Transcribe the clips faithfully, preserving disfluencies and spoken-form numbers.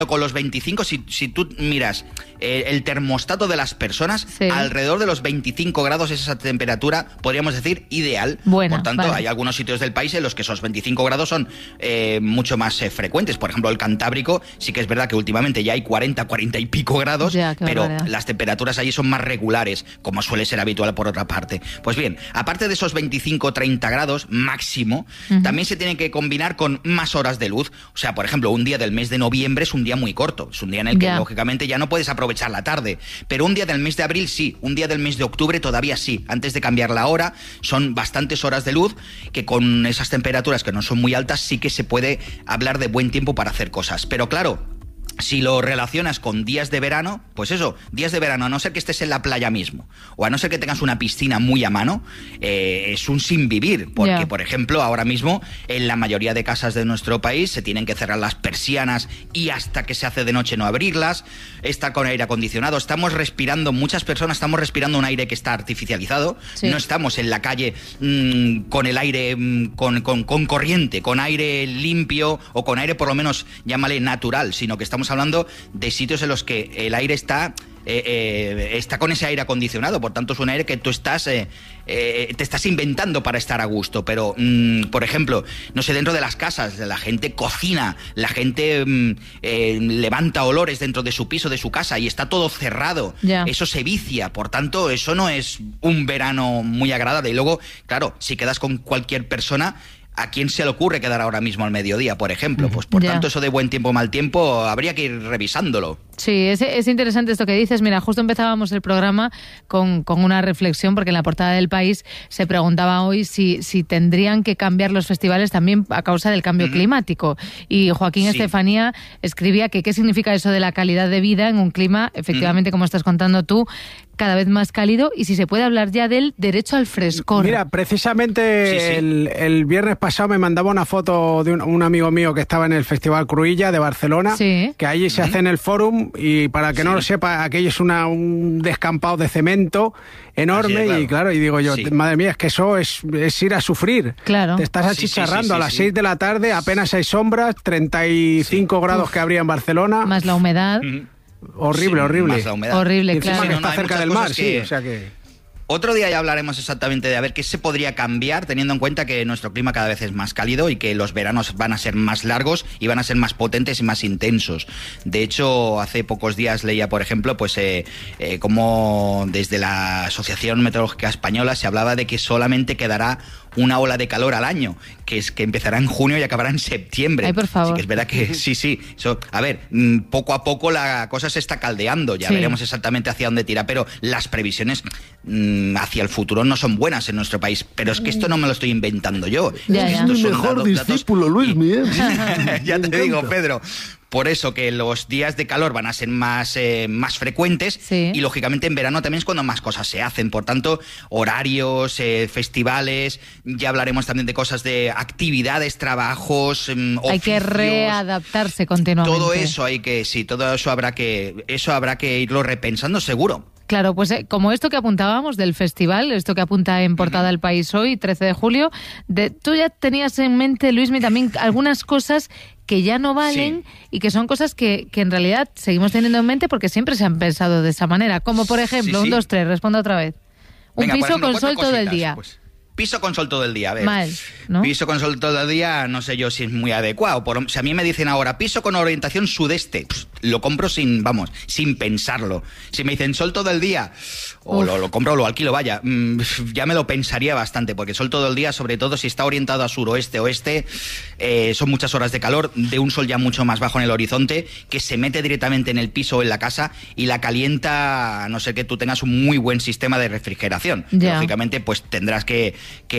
con los veinticinco, si, si tú miras eh, el termostato de las personas, sí. alrededor de los veinticinco grados es esa temperatura, podríamos decir, ideal. Buena, Por tanto, vale. hay algunos sitios del país en los que esos veinticinco grados son eh, mucho más eh, frecuentes. Por ejemplo, el Cantábrico, sí que es verdad que últimamente ya hay cuarenta, cuarenta y pico grados, ya, pero barbaridad. las temperaturas allí son más regulares, como suele ser habitual por otra parte. Pues bien, aparte de esos veinticinco, treinta grados máximo, uh-huh. también se tiene que combinar con más horas de luz. O sea, por ejemplo, un día del mes de noviembre es un día muy corto, es un día en el que ya. lógicamente ya no puedes aprovechar la tarde, pero un día del mes de abril sí, un día del mes de octubre todavía sí, antes de cambiar la hora, son bastantes horas de luz que con esas temperaturas que no son muy altas sí que se puede hablar de buen tiempo para hacer cosas, pero claro, si lo relacionas con días de verano, pues eso, días de verano, a no ser que estés en la playa mismo, o a no ser que tengas una piscina muy a mano, eh, es un sin vivir, porque, yeah. por ejemplo, ahora mismo, en la mayoría de casas de nuestro país, se tienen que cerrar las persianas y hasta que se hace de noche no abrirlas, está con aire acondicionado, estamos respirando, muchas personas estamos respirando un aire que está artificializado, sí. no estamos en la calle mmm, con el aire, mmm, con, con, con corriente, con aire limpio, o con aire por lo menos, llámale natural, sino que estamos hablando de sitios en los que el aire está eh, eh, está con ese aire acondicionado, por tanto es un aire que tú estás eh, eh, te estás inventando para estar a gusto, pero mmm, por ejemplo, no sé, dentro de las casas la gente cocina, la gente mmm, eh, levanta olores dentro de su piso, de su casa y está todo cerrado, yeah. eso se vicia, por tanto eso no es un verano muy agradable. Y luego, claro, si quedas con cualquier persona, ¿a quién se le ocurre quedar ahora mismo al mediodía, por ejemplo? Pues por yeah. tanto, eso de buen tiempo, mal tiempo, habría que ir revisándolo. Sí, es, es interesante esto que dices. Mira, justo empezábamos el programa con, con una reflexión, porque en la portada del País se preguntaba hoy si, si tendrían que cambiar los festivales también a causa del cambio mm-hmm. climático. Y Joaquín sí. Estefanía escribía que qué significa eso de la calidad de vida en un clima, efectivamente, mm-hmm. como estás contando tú, cada vez más cálido, y si se puede hablar ya del derecho al frescor. Mira, precisamente sí, sí. El, el viernes pasado me mandaba una foto de un, un amigo mío que estaba en el Festival Cruïlla de Barcelona, sí. que allí se uh-huh. hace en el Fórum, y para que sí. no lo sepa, aquello es una, un descampado de cemento enorme, es, claro. y claro, y digo yo, sí. madre mía, es que eso es, es ir a sufrir. Claro. Te estás achicharrando sí, sí, sí, sí, a las sí. seis de la tarde, apenas hay sombras, treinta y cinco sí. grados Uf. que habría en Barcelona. Más la humedad. Uh-huh. Horrible, sí, horrible. Más la humedad. Horrible, y encima claro. que está no, cerca del mar, que... sí, o sea que... Otro día ya hablaremos exactamente de a ver qué se podría cambiar, teniendo en cuenta que nuestro clima cada vez es más cálido y que los veranos van a ser más largos y van a ser más potentes y más intensos. De hecho, hace pocos días leía, por ejemplo, pues eh, eh, como desde la Asociación Meteorológica Española se hablaba de que solamente quedará una ola de calor al año, que es que empezará en junio y acabará en septiembre. Ay, por favor. Así que es verdad que sí, sí. Eso, a ver, poco a poco la cosa se está caldeando, ya sí. veremos exactamente hacia dónde tira, pero las previsiones mmm, hacia el futuro no son buenas en nuestro país. Pero es que esto no me lo estoy inventando yo. Ya, es ya. que es mi mejor datos, discípulo, datos, Luismi, ¿eh? Ya te digo, Pedro. Por eso que los días de calor van a ser más, eh, más frecuentes sí. y lógicamente en verano también es cuando más cosas se hacen. Por tanto, horarios, eh, festivales, ya hablaremos también de cosas de actividades, trabajos, eh, oficios. Hay que readaptarse continuamente. Todo eso hay que, sí, todo eso habrá que, eso habrá que irlo repensando seguro. Claro, pues eh, como esto que apuntábamos del festival, esto que apunta en portada El País hoy, trece de julio, de, tú ya tenías en mente, Luismi, también algunas cosas que ya no valen sí. y que son cosas que, que en realidad seguimos teniendo en mente porque siempre se han pensado de esa manera. Como por ejemplo, sí, sí. un, dos, tres, responda otra vez. Un Venga, piso ejemplo, con sol todo el día. Pues. Piso con sol todo el día, a ver. Mal, ¿no? Piso con sol todo el día, no sé yo si es muy adecuado. Por, si a mí me dicen ahora, piso con orientación sudeste, pff, lo compro sin, vamos, sin pensarlo. Si me dicen sol todo el día, o lo, lo compro o lo alquilo, vaya, mmm, ya me lo pensaría bastante, porque sol todo el día, sobre todo si está orientado a suroeste, oeste, eh, son muchas horas de calor, de un sol ya mucho más bajo en el horizonte, que se mete directamente en el piso o en la casa y la calienta, a no ser que tú tengas un muy buen sistema de refrigeración. Ya. Lógicamente, pues tendrás que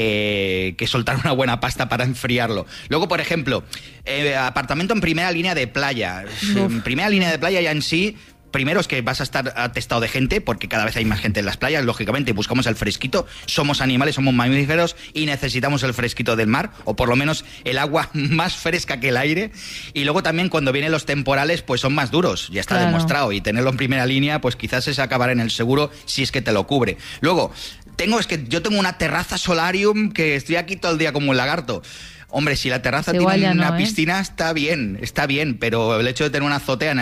Que, que soltar una buena pasta para enfriarlo. Luego, por ejemplo, eh, apartamento en primera línea de playa. Uf. En primera línea de playa ya en sí, primero es que vas a estar atestado de gente, porque cada vez hay más gente en las playas, lógicamente, buscamos el fresquito, somos animales, somos mamíferos y necesitamos el fresquito del mar, o por lo menos el agua más fresca que el aire. Y luego también cuando vienen los temporales, pues son más duros, ya está claro. demostrado, y tenerlo en primera línea, pues quizás se acabará en el seguro si es que te lo cubre. Luego, tengo, es que yo tengo una terraza solarium que estoy aquí todo el día como un lagarto. Hombre, si la terraza pues tiene una no, ¿eh? piscina está bien, está bien, pero el hecho de tener una azotea en